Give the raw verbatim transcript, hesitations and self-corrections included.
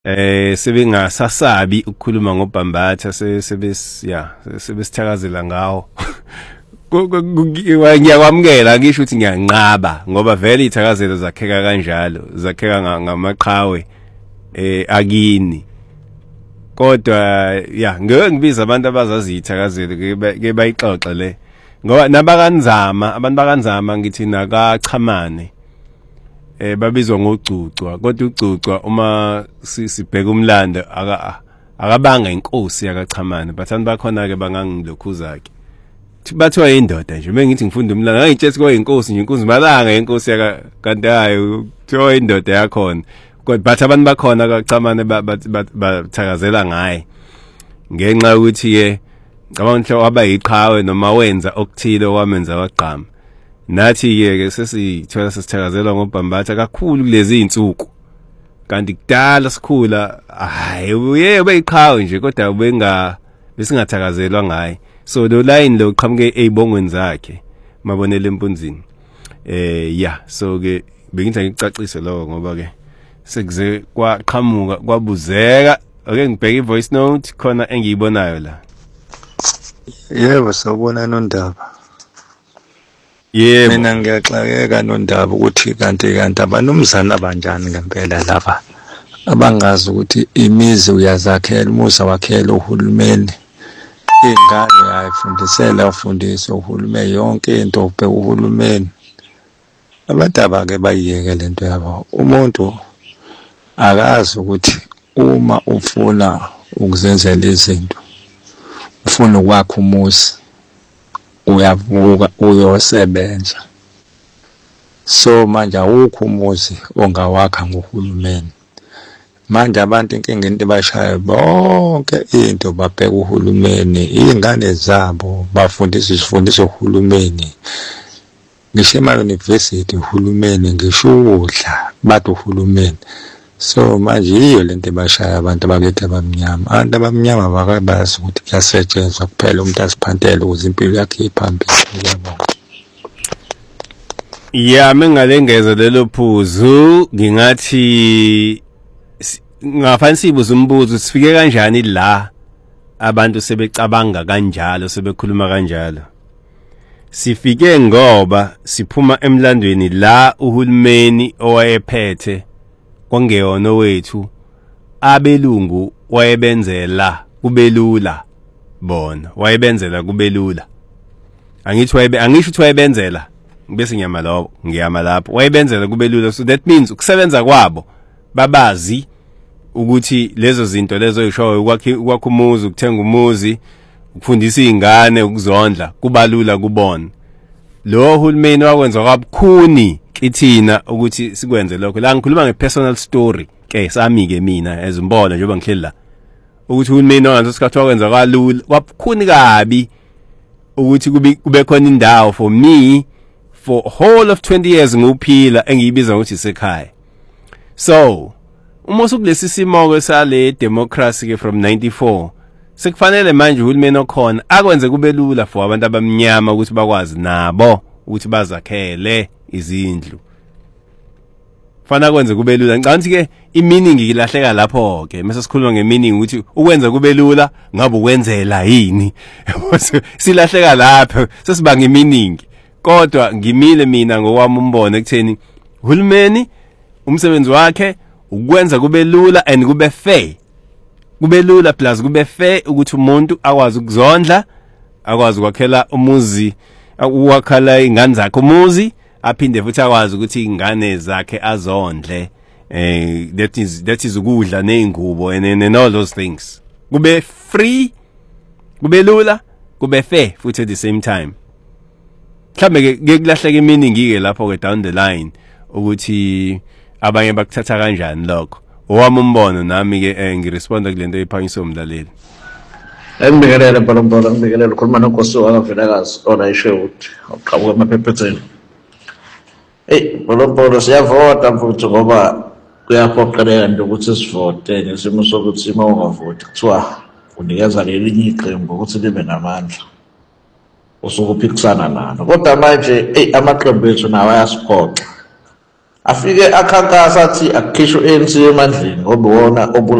eh sebengasasabi ukukhuluma ngobhambatha sebes ya sebesithakazela ngawo. Ngiyakwamukela ngisho ukuthi ngiyanqaba ngoba vele ithakazelo zakheka kanjalo zakheka ngamaqhawe eh akini. Kodwa ya ngeke ngibiza abantu abazazi ithakazelo ke bayixoxe le ngoba nabakanzama abantu bakanzama ngithi nakachamane eh babizwa ngocucwa kodwa ucucwa uma sibheka umlando aka akabanga inkosi yakachamane bathanda bakhona ke bangangilokhuza ke bathiwa indoda nje mengithi ngifunda umlando ngitshela ukuthi inkosi nje inkosi malanga inkosi yaka kanti hayi kuthiwa indoda yakhona kodwa bathi abantu bakhona akachamane bathakazela ngaye ngenxa ukuthi ke ngicabanga ukuthi waba yiqhawe noma wenza okuthile wamenza waqhama. Nathi ke sesithola sesithakazelwa ngobhambatha kakhulu kulezi insuku kanti kudala sikhula hayi uye beyiqhawe nje kodwa ubenga besingathakazelwa ngaye so lo line lo qhamuke ezibongweni zakhe mabonele empunzini eh yeah so ke bengithi ngicacise lo ngoba ke sekuze kwaqhamuka kwabuzeka ake ngibheke ivoice note khona engiyibonayo la. Yebo sawubona Nondaba. Yebo mina ngiyaxakeka Nondaba ukuthi kanti kanti abanomzana abanjani ngempela laba abangazi ukuthi imizi uyazakhela umusa wakhela uhulumeni ingane ayifundisela ufundise uhulumeni yonke into ubheka uhulumeni abantu abake bayiyeke lento yabo umuntu akazi ukuthi uma ufuna ukuzenzela izinto ufuna ukwakha umuzi uyavuka uyosebenza so manje awukho umuzi ongawakha ngohulumeni manje abantu inkinga into bashaye bonke into babheka uhulumeni ingane zabo bafundisa isifundiso uhulumeni ngisho ema university uhulumeni ngisho ukudla bathi uhulumeni so manje iyo lento bashaya abantu abalethe abamnyama abantu abamnyama bakabazi ukuthi kuyasetshenzwa kuphela umuntu asiphantele ukuze impilo yakhe iphambili yabo. Yeah mengalengeza lelo phuzu ngingathi ngafani sibuza umbuzo sifike kanjani la abantu sebecabanga kanjalo sebekhuluma kanjalo. Sifike ngoba siphuma emlandweni la uhulumeni owayephethe kwangeyona wethu abelungu wayebenzela kubelula bona wayebenzela kubelula angithi waye angisho ukuthi wayebenzela bese ngiyama lo ngiyama lapho wayebenzela kubelula so that means ukusebenza kwabo babazi ukuthi lezo zinto lezo yishoyo ukwakha umuzi ukuthenga umuzi ukufundisa izingane ukuzondla kubalula kubona lo hulumeni wakwenza kabukhuni kithina ukuthi sikwenze lokho la ngikhuluma ngepersonal story ke sami ke mina ezimbona njengoba ngihleli la ukuthi uhulumeni wangathi sikhathi wakwenza kalula kwabukhuni kabi ukuthi kube kube khona indawo for me for whole of twenty years nguphila engiyibiza ukuthi isekhaya. So uma usukulesi simo sale democracy ke from ninety-four sekufanele manje uhulumeni okhona akwenze kube lula for abantu abamnyama ukuthi bakwazi nabo ukuthi bazakhele izindlu fana kwenze kube lula ngicabanga ke i-meaning ilahleka lapho ke mase sikhuluma nge-meaning ukuthi ukwenza kube lula ngabe ukwenzela yini silahleka lapho sesibanga i-meaning kodwa ngimile mina ngokwami umbono ekutheni uhulumeni umsebenzi wakhe ukwenza kube lula and kube fair kube lula plus kube fair ukuthi umuntu akwazi ukuzondla akwazi ukwakhela umuzi uwakhala ingane zakhe umuzi aphinde futhi akwazi ukuthi ingane zakhe azondle eh that is that is ukudla nezingubo and, and all those things kube free kube lula kube fair futhi at the same time mhlambe ke kulahleka iminingi ke lapho ke down the line ukuthi abanye bakuthatha kanjani lokho owami umbono nami ke ngiresponda kulento ephanyiswa umlaleli. Engibingelele mbolo ngibingelele ukhuluma noNkosi wakaVelakazi ona isho ukuthi uqhamuka emaphephetheni. Eh mbolo siyavota mfuthu ngoba kuyaphoqeleka nje ukuthi sivote ngesimo sokuthi uma ungavoti kuthiwa unikeza lelinye iqembu ukuthi libe namandla usukuphikisana nalo kodwa manje eh amaqembu ethu nawo ayasiphoqa afike akhankasa athi akukhishwe i-A N C emandleni ngoba iwona